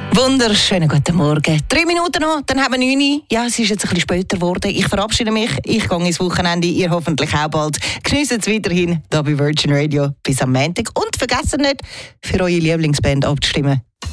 Wunderschönen guten Morgen. 3 Minuten noch, dann haben wir 9 Uhr. Ja, es ist jetzt ein bisschen später geworden. Ich verabschiede mich. Ich gehe ins Wochenende. Ihr hoffentlich auch bald. Geniessen es weiterhin hier bei Virgin Radio bis am Montag. Und vergessen nicht, für eure Lieblingsband abzustimmen.